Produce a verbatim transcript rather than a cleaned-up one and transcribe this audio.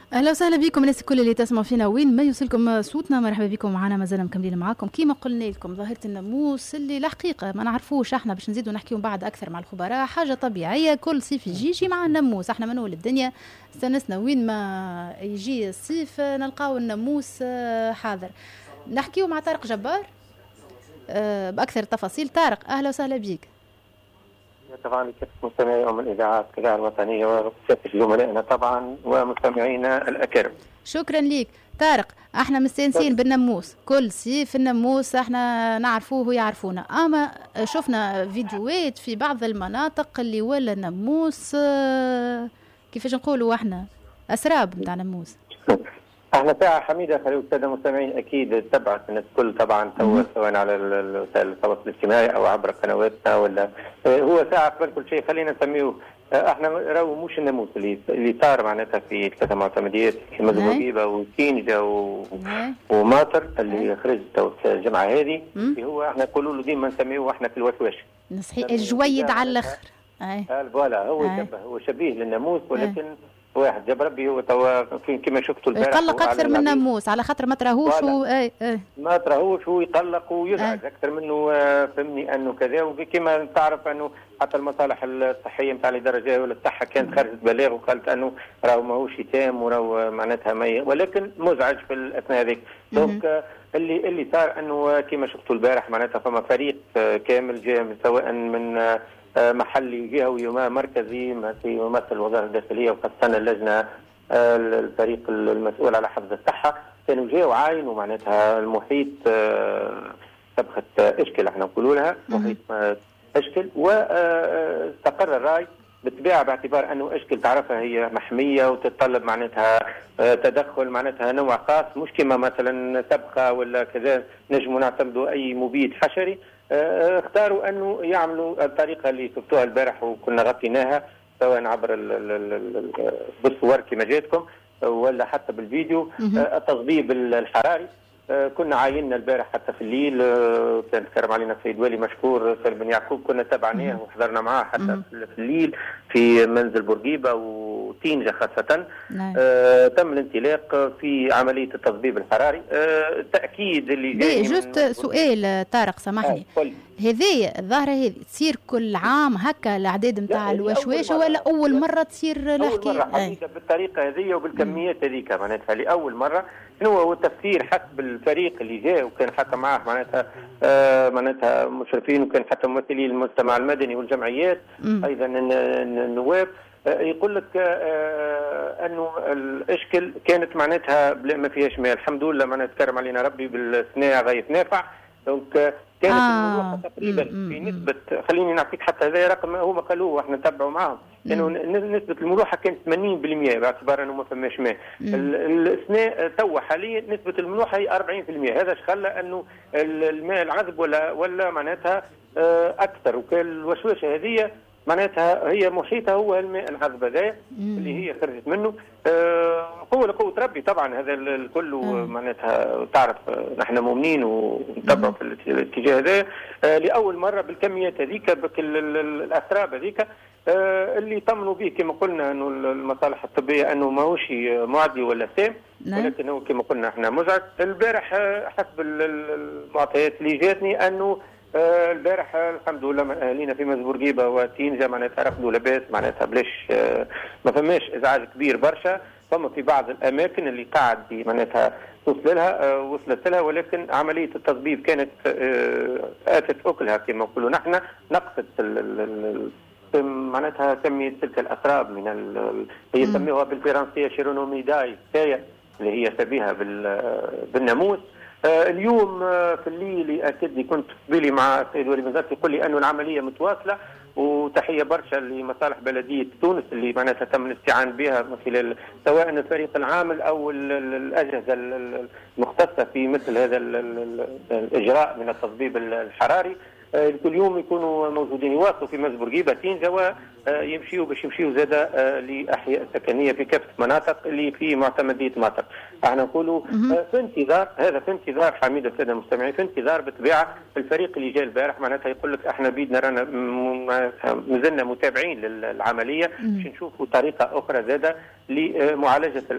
اهلا وسهلا بكم الناس الكل اللي تسمعوا فينا وين ما يوصلكم صوتنا. مرحبا بكم معنا، مازلنا مكملين معاكم كيما قلنا لكم. ظاهره الناموس اللي الحقيقه ما نعرفوش احنا، باش نزيدوا نحكيو بعد اكثر مع الخبراء. حاجه طبيعيه، كل صيف يجي يجي مع الناموس. احنا من اول الدنيا استنسنا وين ما يجي الصيف نلقاو الناموس حاضر. نحكيو مع طارق جبار باكثر التفاصيل. طارق اهلا وسهلا بك. طبعا مستمعي ام الاذاعات كلها الوطنيه وكافه زملائنا طبعا ومستمعينا الاكارم. شكرا ليك طارق. احنا مستانسين بالناموس، كل صيف الناموس احنا نعرفوه ويعرفونا، اما شفنا فيديوهات في بعض المناطق اللي ولا الناموس كيفاش نقولوا احنا اسراب نتاع ناموس. احنا ساعة حميدة خليل السادة المستمعين اكيد تبعت الناس الكل طبعا سواء سواء على وسائل التواصل الاجتماعي او عبر قنواتنا، ولا هو ساعة قبل كل شيء خلينا نسميه احنا راهو مش الناموس اللي اللي صار معناتها في ثلاثة معتمديات في مزبوقيبة وكينجا و... وماطر اللي خرجت الجمعة هذه، هو احنا نقولوا له ديما نسميه احنا في الوشواش نصحي الجويد على الاخر. اي فوالا هو شبه هو شبيه للناموس، ولكن واحد جاب ربي هو توا كما شفتوا البارح يقلق اكثر من الناموس على خاطر ما تراهوش و... اي اي ما تراهوش هو يقلق ويزعج اكثر منه. فهمني انه كذا، وكما تعرف انه حتى المصالح الصحيه نتاع الدرجه ولا الصحه كانت خرجت بلاغ وقالت انه راهو ماهوش تام وراهو معناتها مي، ولكن مزعج في الاثناء هذيك. دونك اللي اللي صار انه كما شفتوا البارح معناتها فما فريق كامل جاء من سواء من محلي جهوي وما مركزي يمثل وزاره الداخليه وخاصه اللجنه الفريق المسؤول على حفظ الصحه، كانوا جاوا عاينوا معناتها المحيط طبخه اشكل احنا نقولوا لها محيط اشكل، واستقر الراي بالطبيعه باعتبار انه اشكل تعرفها هي محميه وتتطلب معناتها تدخل معناتها نوع خاص، مش كما مثلا تبخه ولا كذا نجموا نعتمدوا اي مبيد حشري. اختاروا انه يعملوا الطريقه اللي شفتوها البارح وكنا غطيناها سواء عبر بالصور كما جاتكم ولا حتى بالفيديو. التضبيب الحراري كنا عايننا البارح حتى في الليل، كان تكرم علينا السيد والي مشكور سيد بن يعقوب، كنا تابعناه وحضرنا معاه حتى في الليل في منزل بورقيبه وتينجا خاصه. آه تم الانطلاق في عمليه التضبيب الحراري. آه تاكيد اللي جاي جوست سؤال طارق سامحني، آه هذه الظاهره هذه تصير كل عام هكا الاعداد نتاع الوشواشه ولا اول مره تصير الحكايه؟ اول مره حقيقه بالطريقه هذه وبالكميات هذيك معناتها لاول مره. شنو هو التفسير حسب الفريق اللي جاء وكان حتى معه معناتها آه معناتها مشرفين وكان حتى ممثلي المجتمع المدني والجمعيات م. ايضا النواب. آه يقول لك آه انه الاشكل كانت معناتها ما فيهاش ماء الحمد لله، معناتها تكرم علينا ربي بالصناعه غايه نافع. دونك كانت آه. الملوحه تقريبا م- م- في نسبه، خليني نعطيك حتى هذا رقم هما قالوه واحنا نتبعوا معهم، انه نسبه الملوحه كانت ثمانين بالمئة باعتبار انه ما فماش ماء. السناء توا حاليا نسبه الملوحه هي أربعين بالمئة، هذا خلى انه الماء العذب ولا ولا معناتها اكثر، وكان الوشوشه هذه معناتها هي محيطها هو الماء العذب هذا اللي هي خرجت منه. قوه لقوه ربي طبعا هذا الكل معناتها تعرف نحن مؤمنين ونتبعوا في الاتجاه هذا. لاول مره بالكميات هذيك بالاسراب هذيك اللي طمنوا به كما قلنا انه المصالح الطبيه انه ماهوش معدي ولا سام، ولكن هو كما قلنا احنا مزعج. البارح حسب المعطيات اللي جاتني انه آه البارح الحمد لله اهالينا في مزبورقيبه وتينجا معناتها رقدوا لاباس معناتها بلاش آه ما فماش ازعاج كبير برشا. فما في بعض الاماكن اللي قاعد معناتها توصل لها آه وصلت لها، ولكن عمليه التضبيب كانت آه اتت اكلها كما نقولوا نحن، نقصت معناتها كميه تلك الاسراب من هي يسميوها بالفرنسيه شيرونوميداي اللي هي شبيهه بالناموس. آه اليوم آه في الليل اكد لي كنت قبيلي مع السيد ولي وزارتي يقول لي انه العمليه متواصله، وتحيه برشا لمصالح بلديه تونس اللي معناتها تم الاستعان بها من خلال سواء الفريق العامل او الاجهزه المختصه في مثل هذا الاجراء من التضبيب الحراري. آه كل يوم يكونوا موجودين يواصلوا في مزبورقيبه تينجا ويمشيوا باش يمشيوا زاده آه لاحياء سكنيه في كافه المناطق اللي في معتمديه ماطر. احنا نقولوا آه في انتظار، هذا في انتظار حميد الساده المستمعين، في انتظار بالطبيعه الفريق اللي جاء البارح معناتها يقول لك احنا بيدنا رانا مازلنا متابعين للعمليه باش نشوفوا طريقه اخرى زاده لمعالجه